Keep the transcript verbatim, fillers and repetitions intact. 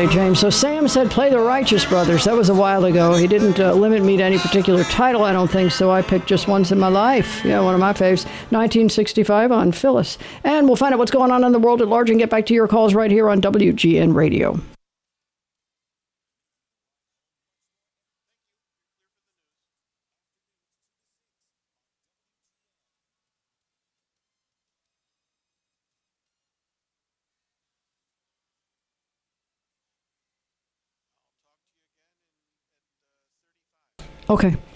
Certainly, James. So Sam said play the Righteous Brothers. That was a while ago. He didn't uh, limit me to any particular title, I don't think, so I picked just Once in My Life. Yeah, one of my faves. nineteen sixty-five on Phyllis. And we'll find out what's going on in the world at large and get back to your calls right here on W G N Radio. Okay.